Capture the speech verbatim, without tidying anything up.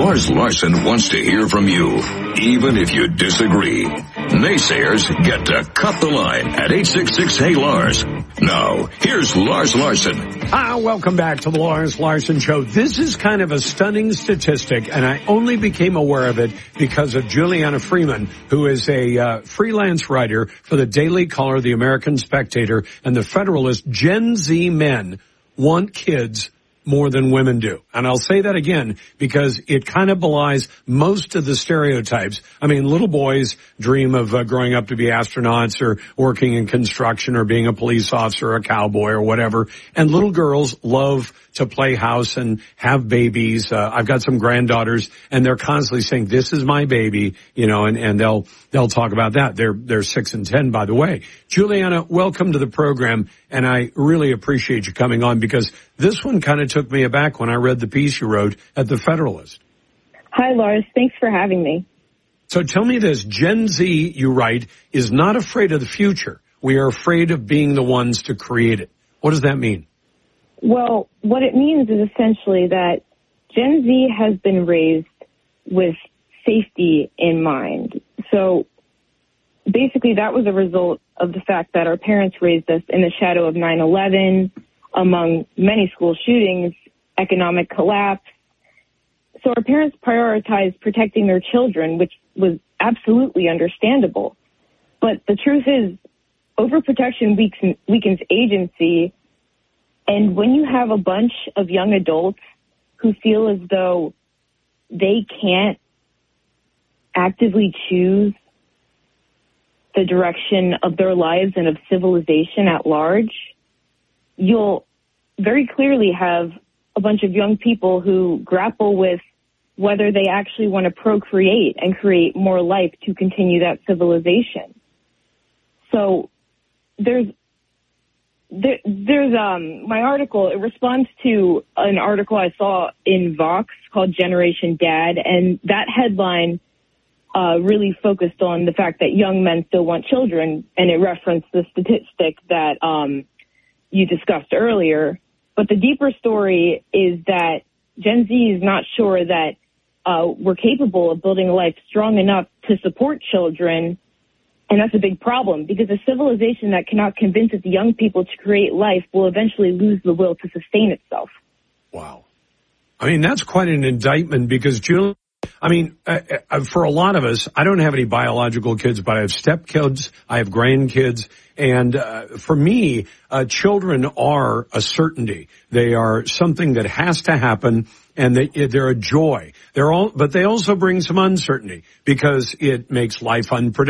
Lars Larson wants to hear from you, even if you disagree. Naysayers get to cut the line at eight six six, hey Lars. Now, here's Lars Larson. Ah, welcome back to the Lars Larson Show. This is kind of a stunning statistic, and I only became aware of it because of Juliana Freeman, who is a uh, freelance writer for the Daily Caller, the American Spectator, and the Federalist. Gen Z men want kids more than women do. And I'll say that again because it kind of belies most of the stereotypes. I mean, little boys dream of uh, growing up to be astronauts or working in construction or being a police officer or a cowboy or whatever. And little girls love to play house and have babies. Uh, I've got some granddaughters and they're constantly saying, this is my baby, you know, and, and they'll, they'll talk about that. They're, they're six and ten, by the way. Juliana, welcome to the program. And I really appreciate you coming on because this one kind of took me aback when I read the piece you wrote at the Federalist. Hi, Lars. Thanks for having me. So tell me this. Gen Z, you write, is not afraid of the future. We are afraid of being the ones to create it. What does that mean? Well, what it means is essentially that Gen Z has been raised with safety in mind. So basically that was a result of the fact that our parents raised us in the shadow of nine eleven, among many school shootings, economic collapse. So our parents prioritized protecting their children, which was absolutely understandable. But the truth is, overprotection weakens, weakens agency. And when you have a bunch of young adults who feel as though they can't actively choose the direction of their lives and of civilization at large, you'll very clearly have a bunch of young people who grapple with whether they actually want to procreate and create more life to continue that civilization. So there's there, there's um my article, it responds to an article I saw in Vox called Generation Dad, and that headline uh really focused on the fact that young men still want children, and it referenced the statistic that um you discussed earlier. But the deeper story is that Gen Z is not sure that uh, we're capable of building a life strong enough to support children. And that's a big problem because a civilization that cannot convince its young people to create life will eventually lose the will to sustain itself. Wow. I mean, that's quite an indictment because, Julie, I mean, uh, uh, for a lot of us, I don't have any biological kids, but I have stepkids, I have grandkids, and uh, for me, uh, children are a certainty. They are something that has to happen, and they, they're a joy. They're all, but they also bring some uncertainty because it makes life unpredictable.